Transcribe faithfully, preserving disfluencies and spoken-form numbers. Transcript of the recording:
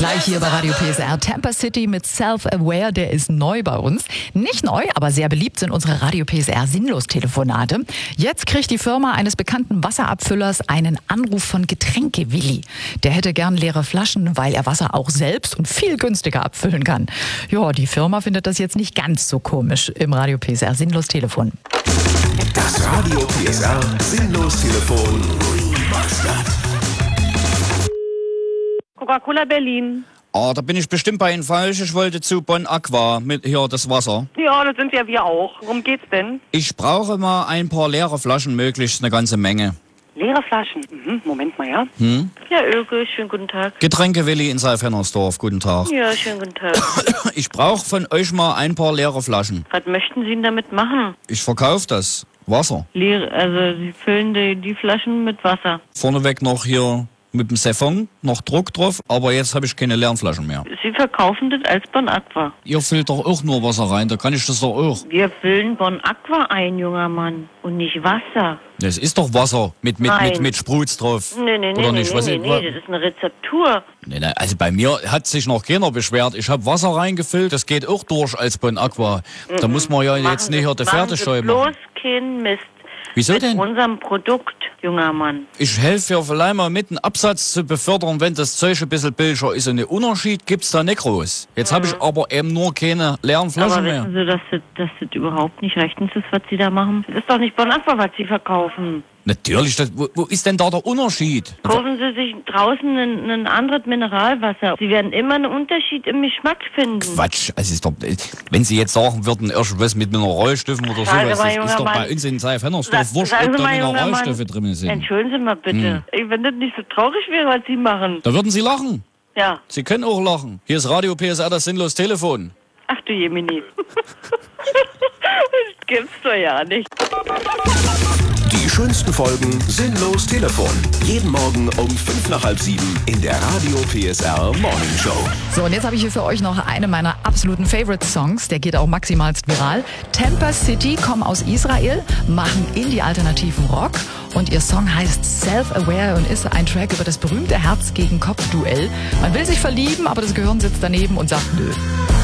Gleich hier bei Radio P S R. Tampa City mit Self-Aware, der ist neu bei uns. Nicht neu, aber sehr beliebt sind unsere Radio P S R Sinnlos-Telefonate. Jetzt kriegt die Firma eines bekannten Wasserabfüllers einen Anruf von Getränke-Willi. Der hätte gern leere Flaschen, weil er Wasser auch selbst und viel günstiger abfüllen kann. Ja, die Firma findet das jetzt nicht ganz so komisch im Radio P S R Sinnlos-Telefon. Das Radio P S R Sinnlos-Telefon. Coca-Cola Berlin. Ah, da bin ich bestimmt bei Ihnen falsch. Ich wollte zu Bon Aqua mit hier das Wasser. Ja, das sind ja wir auch. Worum geht's denn? Ich brauche mal ein paar leere Flaschen, möglichst eine ganze Menge. Leere Flaschen. Mhm, Moment mal, ja? Hm? Ja, Öke, schönen guten Tag. Getränke Willi in Saalfennersdorf, guten Tag. Ja, schönen guten Tag. Ich brauche von euch mal ein paar leere Flaschen. Was möchten Sie denn damit machen? Ich verkaufe das. Wasser. Leere, also Sie füllen die, die Flaschen mit Wasser. Vorneweg noch hier mit dem Siphon, noch Druck drauf, aber jetzt habe ich keine leeren Flaschen mehr. Sie verkaufen das als Bon Aqua. Ihr füllt doch auch nur Wasser rein, da kann ich das doch auch. Wir füllen Bon Aqua ein, junger Mann, und nicht Wasser. Das ist doch Wasser mit, mit, Nein. mit, mit Sprutz drauf. Nee, nee, nee, Oder nee, nicht? nee, Was nee, ich- nee, das ist eine Rezeptur. Nee, nee, also bei mir hat sich noch keiner beschwert. Ich habe Wasser reingefüllt, das geht auch durch als Bon Aqua. Da muss man ja jetzt nicht hier die Fertigscheibe machen. machen. Sie bloß keinen Mist. Wieso mit denn? unserem Produkt, junger Mann. Ich helfe ja vielleicht mal mit, einen Absatz zu befördern, wenn das Zeug ein bisschen billiger ist. Und den Unterschied gibt's da nicht groß. Jetzt habe ich aber eben nur keine leeren Flaschen Aber mehr. wissen Sie, dass das, dass das überhaupt nicht rechtens ist, was Sie da machen? Das ist doch nicht Bon Aqua, was Sie verkaufen. Natürlich, das, wo, wo ist denn da der Unterschied? Kaufen Sie sich draußen ein, ein anderes Mineralwasser. Sie werden immer einen Unterschied im Geschmack finden. Quatsch, also ist doch, wenn Sie jetzt sagen würden, irgendwas mit Mineralstoffen oder Sagen sowas, Sie mal, das junger ist doch bei Mann. uns in Saalfennersdorf Sa- wurscht, sagen ob Sie da mal, junger Mann. Mineralstoffe drin sind. Entschuldigen Sie mal bitte. Ich, wenn das nicht so traurig wäre, was Sie machen. Da würden Sie lachen. Ja. Sie können auch lachen. Hier ist Radio P S R, das sinnlos Telefon. Ach du Jemini. Das gibt's doch ja nicht. Die schönsten Folgen Sinnlos Telefon. Jeden Morgen um fünf nach halb sieben in der Radio P S R Morning Show. So, und jetzt habe ich hier für euch noch eine meiner absoluten Favorite-Songs. Der geht auch maximalst viral. Tampa City kommen aus Israel, machen Indie-alternativen Rock. Und ihr Song heißt Self-Aware und ist ein Track über das berühmte Herz-gegen-Kopf-Duell. Man will sich verlieben, aber das Gehirn sitzt daneben und sagt nö.